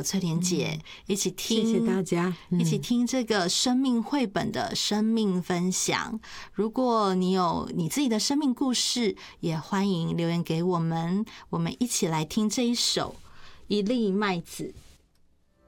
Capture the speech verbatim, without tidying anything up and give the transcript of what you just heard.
翠莲姐一起听， 谢谢大家， 一起听这个生命绘本的生命分享。如果你有你自己的生命故事，也欢迎留言给我们，我们一起来听这一首一粒麦子。